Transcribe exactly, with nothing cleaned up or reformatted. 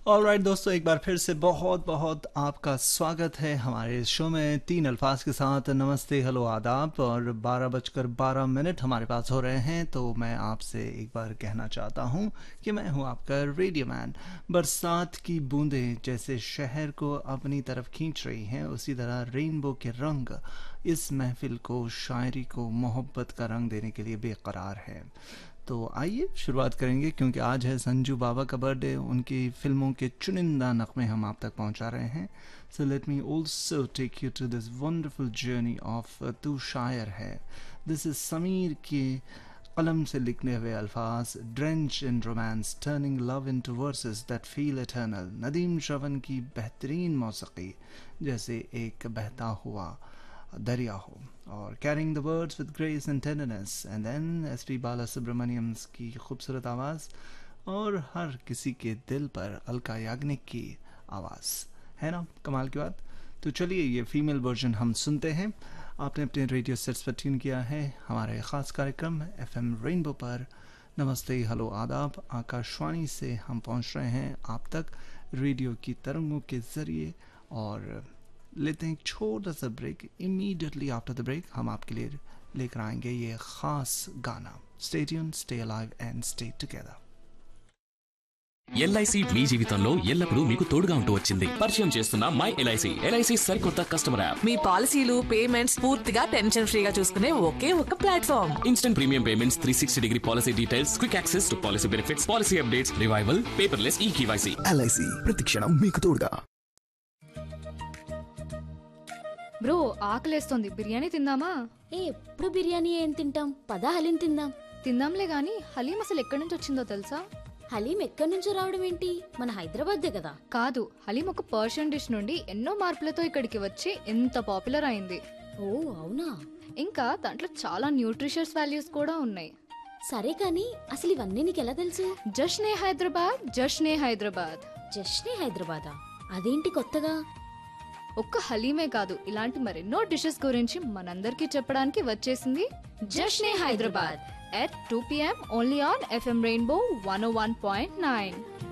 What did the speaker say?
Alright दोस्तों, एक बार फिर से बहुत बहुत आपका स्वागत है हमारे इस शो में तीन अल्फाज के साथ। नमस्ते, हेलो, आदाब। और बारह बजकर बारह मिनट हमारे पास हो रहे हैं, तो मैं आपसे एक बार कहना चाहता हूँ कि मैं हूँ आपका रेडियो मैन। बरसात की बूंदें जैसे शहर को अपनी तरफ खींच रही हैं, उसी तरह रेनबो के रंग इस महफिल को, शायरी को मोहब्बत का रंग देने के लिए बेकरार है। तो आइए शुरुआत करेंगे, क्योंकि आज है संजू बाबा का बर्थडे। उनकी फिल्मों के चुनिंदा नगमे हम आप तक पहुंचा रहे हैं। So let me also take you to this wonderful journey of तू शायर है। दिस इज समीर के कलम से लिखने हुए अल्फाज, drench in romance, turning love into versus that feel eternal. Nadeem Shravan की बेहतरीन मौसीकी, जैसे एक बहता हुआ दरिया हो। और carrying the words with grace and tenderness. And then S P बाला सुब्रमण्यम की खूबसूरत आवाज़, और हर किसी के दिल पर अलका याग्निक की आवाज़। है ना कमाल की बात। तो चलिए ये फीमेल वर्जन हम सुनते हैं। आपने अपने रेडियो सेट्स पर ट्यून किया है हमारे ख़ास कार्यक्रम एफ एम रेनबो पर। नमस्ते, हेलो, आदाब। आकाशवाणी से हम पहुंच रहे हैं आप तक रेडियो की तरंगों के ज़रिए। और लेते हैं एक छोटा सा break. Immediately after the break हम आपके लिए लेकर आएंगे ये खास गाना। Stay tuned, stay alive and stay together. LIC మీ జీవితంలో ఎల్లప్పుడూ మీకు తోడుగా ఉంటూ వచ్చింది. పరిచయం చేస్తున్న మై ఎల్ఐసి. ఎల్ఐసి సరికొత్త కస్టమర్ యాప్. మీ పాలసీలు, పేమెంట్స్ పూర్తిగా టెన్షన్ ఫ్రీగా చూసుకునే ఒకే ఒక platform. Instant premium payments, three sixty degree policy details, quick access to policy benefits, policy updates, revival, paperless ఈ కేవైసీ. ఎల్ఐసి ప్రతి క్షణం మీకు తోడుగా. బ్రో, ఆకలేస్తోంది, బిర్యానీ తిందామా? ఏ ఎప్పుడు బిర్యానీ ఏం తింటాం, పద హలీం తిందాం. తిందాంలే గాని హలీం అసలు ఎక్కడి నుంచి వచ్చిందో తెలుసా? హలీం ఎక్కడి నుంచో రావడం ఏంటి, మన హైదరాబాద్దే కదా. కాదు, హలీం ఒక పర్షియన్ డిష్ నుండి ఎన్నో మార్పులతో ఇక్కడికి వచ్చి ఎంత పాపులర్ అయింది. ఓ అవునా. ఇంకా దాంట్లో చాలా న్యూట్రిషియస్ వాల్యూస్ కూడా ఉన్నాయి. సరే కానీ అసలు ఇవన్నీ నీకెలా తెలుసు? జష్నే హైదరాబాద్, జష్నే హైదరాబాద్. జష్నే హైదరాబాదా? అదేంటి కొత్తగా? ఒక్క హలీమే కాదు, ఇలాంటి మరెన్నో డిషెస్ గురించి మనందరికీ చెప్పడానికి వచ్చేసింది జష్నే Hyderabad at two p m only on F M Rainbow one oh one point nine.